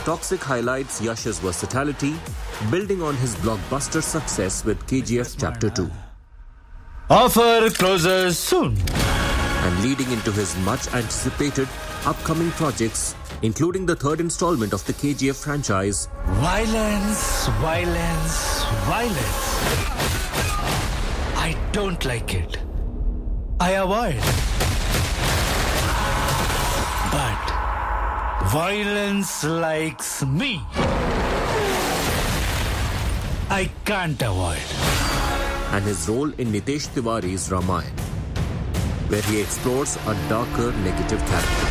Toxic highlights Yash's versatility, building on his blockbuster success with KGF Chapter 2. Offer closes soon. And leading into his much-anticipated upcoming projects, including the third installment of the KGF franchise. Violence, violence, violence. I don't like it. I avoid. But violence likes me. I can't avoid. And his role in Nitesh Tiwari's Ramayana, where he explores a darker negative character.